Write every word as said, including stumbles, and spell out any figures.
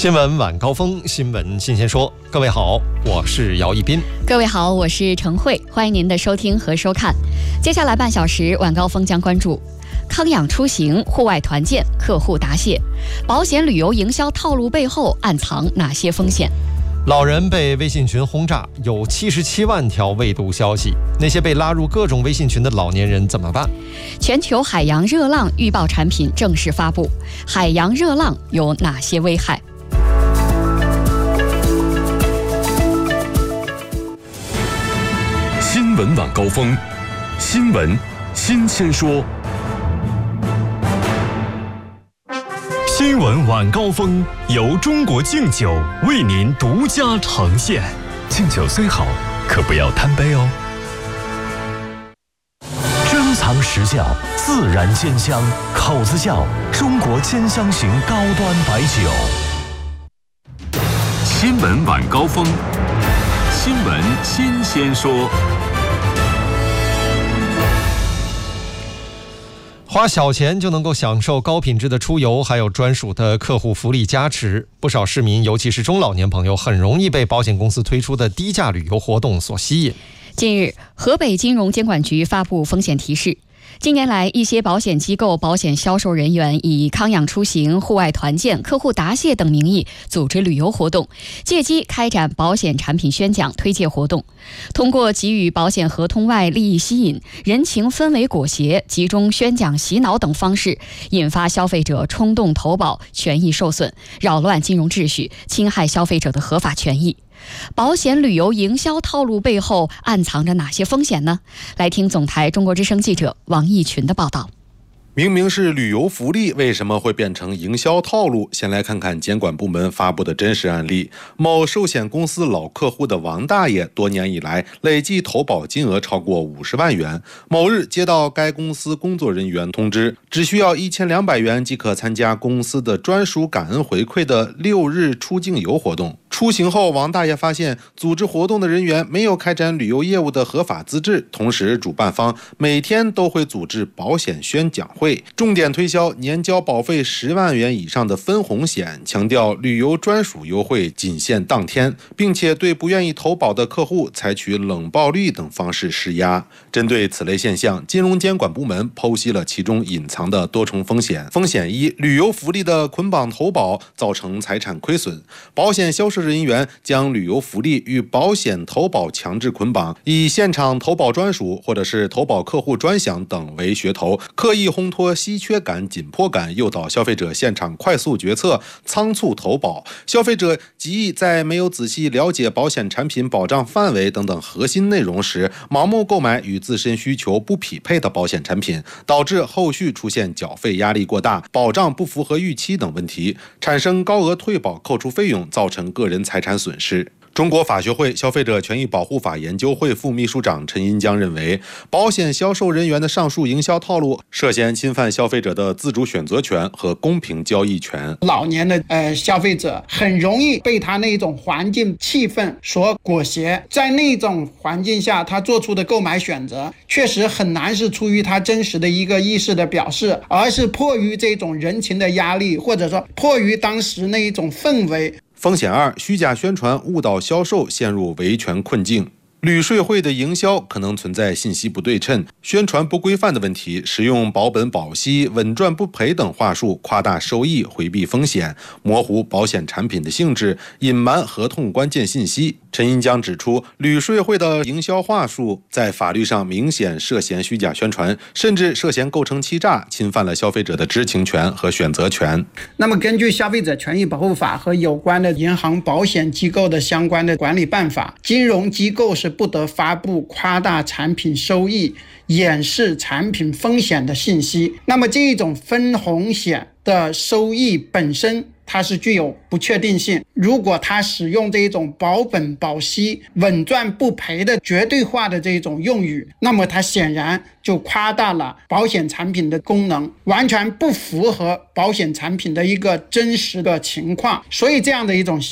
新闻晚高峰，新闻新鲜说。各位好，我是姚一斌。 各位好，我是程慧，欢迎您的收听和收看。接下来半小时，晚高峰将关注康养出行、户外团建、客户答谢，保险旅游营销套路背后暗藏哪些风险？ 老人被微信群轰炸，有七十七万条未读消息，那些被拉入各种微信群的老年人怎么办？ 全球海洋热浪预报产品正式发布，海洋热浪有哪些危害？ 新闻晚高峰，新闻新鲜说。新闻晚高峰由中国敬酒为您独家呈现。敬酒虽好，可不要贪杯哦。珍藏实窖，自然鲜香，口子窖中国兼香型高端白酒。新闻晚高峰，新闻新鲜说。 花小钱就能够享受高品质的出游，还有专属的客户福利加持。不少市民，尤其是中老年朋友，很容易被保险公司推出的低价旅游活动所吸引。 近日，河北金融监管局发布风险提示。近年来，一些保险机构、保险销售人员以康养出行、户外团建、客户答谢等名义组织旅游活动，借机开展保险产品宣讲推介活动，通过给予保险合同外利益吸引、人情氛围裹挟、集中宣讲洗脑等方式，引发消费者冲动投保，权益受损，扰乱金融秩序，侵害消费者的合法权益。保险旅游营销套路背后暗藏着哪些风险呢？来听总台中国之声记者王义群的报道。 明明是旅游福利，为什么会变成营销套路？先来看看监管部门发布的真实案例。某寿险公司老客户的王大爷，多年以来累计投保金额超过五十万元。某日接到该公司工作人员通知，只需要一千两百元即可参加公司的专属感恩回馈的六日出境游活动。出行后，王大爷发现组织活动的人员没有开展旅游业务的合法资质，同时主办方每天都会组织保险宣讲会，重点推销年交保费十万元以上的分红险，强调旅游专属优惠仅限当天，并且对不愿意投保的客户采取冷暴力等方式施压。针对此类现象，金融监管部门剖析了其中隐藏的多重风险。风险一，旅游福利的捆绑投保造成财产亏损。保险销售人员将旅游福利与保险投保强制捆绑，以现场投保专属或者是投保客户专享等为噱头，刻意烘托稀缺感、紧迫感，诱导消费者现场快速决策、仓促投保。消费者极易在没有仔细了解保险产品保障范围等等核心内容时，盲目购买与自身需求不匹配的保险产品，导致后续出现缴费压力过大、保障不符合预期等问题，产生高额退保扣除费用，造成个人财产损失。中国法学会消费者权益保护法研究会副秘书长陈银江认为，保险销售人员的上述营销套路涉嫌侵犯消费者的自主选择权和公平交易权。 老年的呃消费者很容易被他那种环境气氛所裹挟，在那种环境下，他做出的购买选择确实很难是出于他真实的一个意识的表示，而是迫于这种人情的压力，或者说迫于当时那一种氛围。 风险二，虚假宣传误导销售，陷入维权困境。旅税会的营销可能存在信息不对称、宣传不规范的问题，使用保本保息、稳赚不赔等话术，夸大收益、回避风险，模糊保险产品的性质，隐瞒合同关键信息。陈银江指出，旅税会的营销话术在法律上明显涉嫌虚假宣传，甚至涉嫌构成欺诈，侵犯了消费者的知情权和选择权。 那么根据消费者权益保护法和有关的银行保险机构的相关的管理办法，金融机构是不得发布夸大产品收益、掩饰产品风险的信息。那么这种分红险的收益本身它是具有不确定性，如果它使用这种保本保息、稳赚不赔的绝对化的这种用语，那么它显然就夸大了保险产品的功能，完全不符合保险产品的一个真实的情况。所以这样的一种